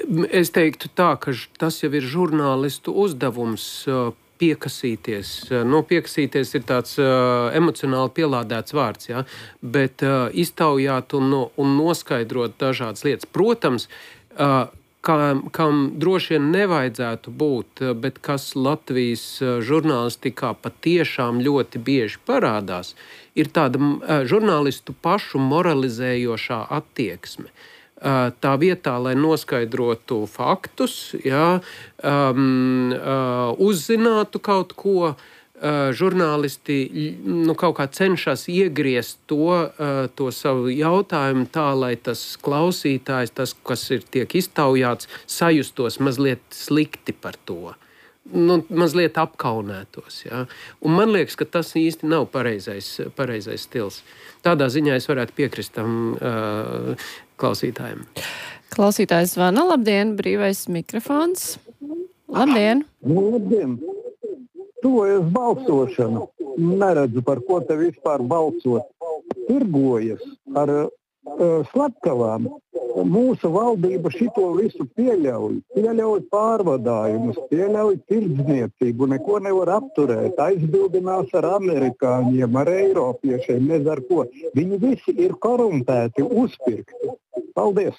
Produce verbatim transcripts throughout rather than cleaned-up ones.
Es teiktu tā, ka tas jau ir žurnālistu uzdevums piekasīties. Nu, piekasīties ir tāds uh, emocionāli pielādēts vārds, ja? Bet uh, iztaujāt un, un noskaidrot dažādas lietas. Protams, uh, kam, kam droši vien nevajadzētu būt, bet kas Latvijas žurnālistikā patiešām ļoti bieži parādās, ir tāda uh, žurnālistu pašu moralizējošā attieksme. Tā vietā, lai noskaidrotu faktus, jā, um, uh, uzzinātu kaut ko, uh, žurnālisti nu, kaut kā cenšas iegriezt to, uh, to savu jautājumu tā, lai tas klausītājs, tas, kas ir tiek iztaujāts, sajustos mazliet slikti par to. Nu, mazliet apkaunētos. Ja? Un man liekas, ka tas īsti nav pareizais, pareizais stils. Tādā ziņā es varētu piekrist tam uh, klausītājiem. Klausītājs zvana. Labdien, brīvais mikrofons. Labdien! Labdien! Tuvojas balsošana. Neredzu, par ko te vispār balsot. Tirgojas ar uh, slepkavām. Mūsu valdība šito visu pieļauj. Pieļauj pārvadājumus, pieļauj tirdzniecību, neko nevar apturēt. Aizbildinās ar amerikāņiem, ar eiropiešiem, nez ar ko. Viņi visi ir korumpēti, uzpirkti. Paldies!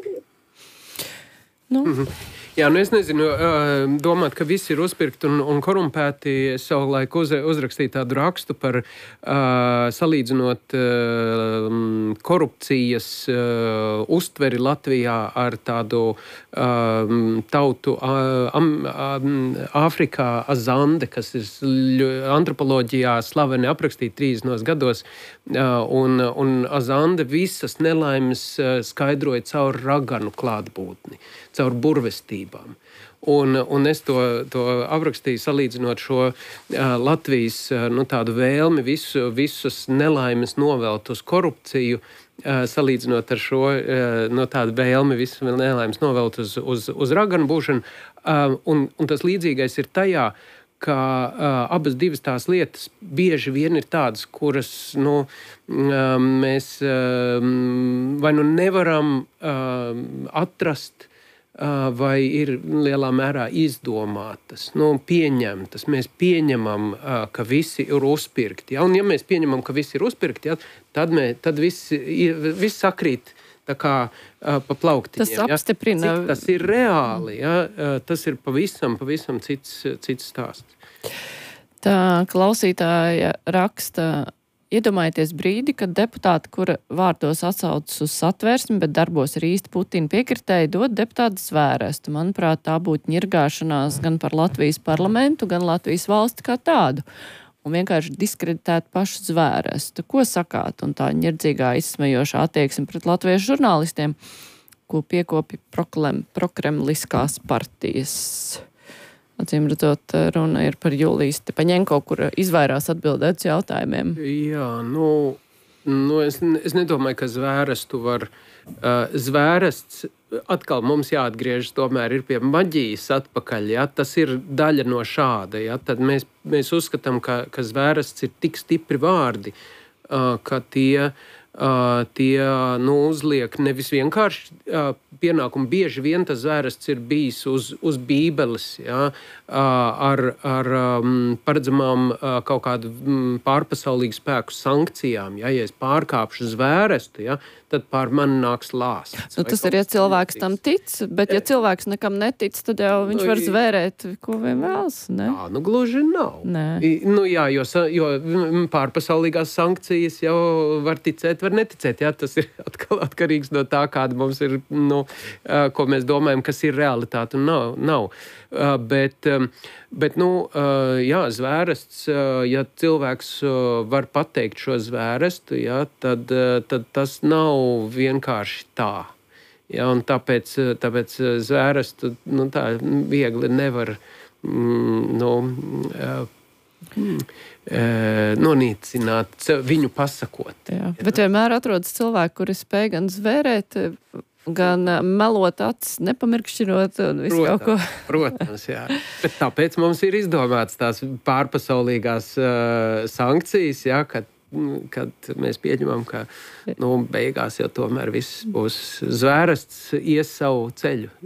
Nu. Mm-hmm. Jā, nu es nezinu, domāt, ka visi ir uzpirkti un, un korumpēti. Es savulaik uz, uzrakstīju tādu rakstu par uh, salīdzinot uh, korupcijas uh, uztveri Latvijā ar tādu uh, tautu uh, um, Āfrikā azande, kas ir antropoloģijā slaveni aprakstīta trīsdesmitos gados. Uh, un, un azande visas nelaimes uh, skaidroja caur raganu klātbūtni, caur burvestību. Un, un es to, to aprakstīju, salīdzinot šo uh, Latvijas uh, nu, tādu vēlmi visu, visus nelaimes novelt uz korupciju, uh, salīdzinot ar šo uh, no tādu vēlmi visu nelaimes novelt uz, uz, uz raganu būšanu. Uh, un, un tas līdzīgais ir tajā, ka uh, abas divas tās lietas bieži vien ir tādas, kuras nu, uh, mēs uh, vai nu nevaram uh, atrast, vai ir lielā mērā izdomātas, nu, pieņemtas. Mēs pieņemam, ka visi ir uzpirkti. Ja? Un ja mēs pieņemam, ka visi ir uzpirkti, ja? tad, mē, tad viss, viss sakrīt tā kā pa plauktiņiem. Tas apstiprina. Ja? Cik tas ir reāli. Ja? Tas ir pavisam, pavisam cits, cits stāsts. Tā klausītāja raksta. Iedomājieties brīdi, kad deputāti, kura vārdos atsaucas uz satversmi, bet darbos ir īsti Putina piekritēji, dod deputātu zvērestu. Manuprāt, tā būtu ņirgāšanās gan par Latvijas parlamentu, gan Latvijas valsti kā tādu. Un vienkārši diskreditēt pašu zvērestu. Ko sakāt? Un tā ņirdzīgā izsmejošā attieksme pret latviešu žurnālistiem, ko piekopja proklem, prokremliskās partijas. Acīm redzot, runa ir par Juliju Stepaņenko, kur izvairās atbildēt uz jautājumiem. Jā, nu, nu es, es nedomāju, ka zvērestu var. Uh, zvērests, atkal mums jāatgriežas tomēr ir pie maģijas atpakaļ, ja? Tas ir daļa no šāda. Ja? Tad mēs, mēs uzskatām, ka, ka zvērests ir tik stipri vārdi, uh, ka tie, uh, tie nu, uzliek nevis vienkārši uh, pienākumu. Bieži vien tas zvērests ir bijis uz, uz bībeles, ja? uh, ar, ar um, paredzamām uh, kaut kādu um, pārpasaulīgu spēku sankcijām. Ja? Ja es pārkāpšu zvērestu, ja? Tad pār mani nāks lāsts. Nu, tas ir, ja cilvēks tam tic, bet ja cilvēks nekam netic, tad jau viņš var zvērēt, ko vien vēlas, ne? Jā, nu gluži nav. Nē. Nu jā, jo, jo pārpasaulīgās sankcijas jau var ticēt, var neticēt. Jā, tas ir atkal atkarīgs no tā, kāda mums ir, nu, ko mēs domājam, kas ir realitāte un nav. nav. Bet, bet, nu, jā, zvērests, ja cilvēks var pateikt šo zvērestu, jā, tad, tad tas nav vienkārši tā. Ja, un tāpēc, tāpēc zvērestu nu, tā viegli nevar mm, nu, mm, nonīcināt viņu pasakot. Jā, ja. Bet vienmēr atrodas cilvēki, kuri spēj gan zvērēt, gan melot acis, nepamirkšķinot un visu protams, kaut ko. Protams, jā. Bet tāpēc mums ir izdomāts tās pārpasaulīgās uh, sankcijas, jā, kad, kad mēs pieņemam, ka nu, beigās jau tomēr viss būs zvērests ies savu ceļu.